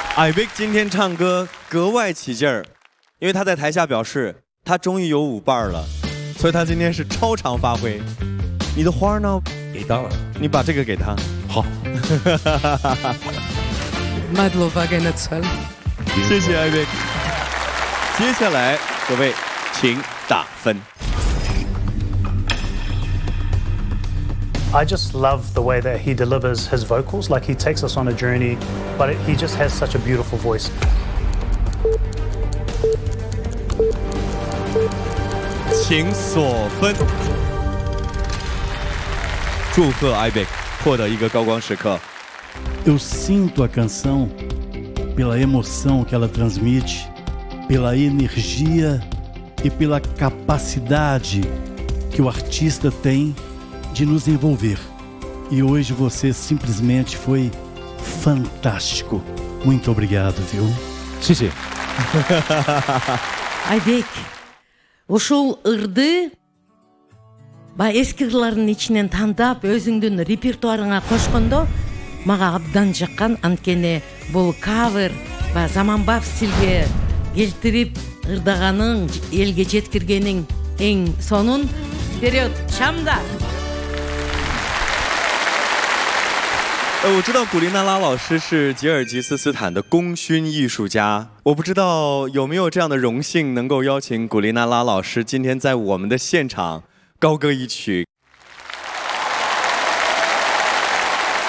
艾薇今天唱歌格外起劲儿，因为他在台下表示他终于有舞伴了，所以他今天是超常发挥。你的花呢？ 给到了， 你把这个给他。 好。 谢谢艾薇。接下来各位请打分。 I just love the way that he delivers his vocals, like he takes us on a journey, but he just has such a beautiful voice. 请索分。祝贺艾薇获得一个高光时刻。 Eu sinto a canção pela emoção que ela transmite, pela energia e pela capacidade que o artista tem de nos envolver. E hoje você simplesmente foi fantástico. Muito obrigado, viu? 谢谢。 Айбек, ушул ырды эски ырлардын ичинен тандап өзүңдүн репертуарыңа кошкондо мага абдан жаккан. Анткени бул кавер заманбап стилге келтирип ырдаганың, элге жеткиргениң эң сонун. Вперед, шамда! 我知道古力娜拉老师是吉尔吉斯斯坦的功勋艺术家，我不知道有没有这样的荣幸能够邀请古力娜拉老师今天在我们的现场高歌一曲。